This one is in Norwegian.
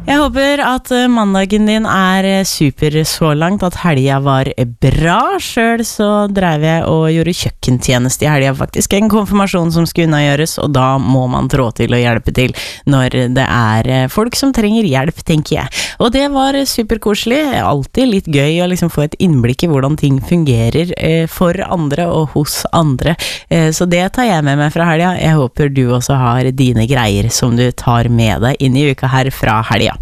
Jeg håper at mandagen din super så langt, at helga var bra. Selv så drev jeg og gjorde kjøkkentjeneste i helga faktisk. En konfirmasjon som skulle unnagjøres, og da må man trå til og hjelpe til når det folk som trenger hjelp, tenker jeg. Og det var superkoselig. Alltid litt gøy å liksom få et innblikk i hvordan ting fungerer for andre og hos andre. Så det tar jeg med meg fra helga. Jeg håper du også har dine greier som du tar med deg inn i uka her fra helga.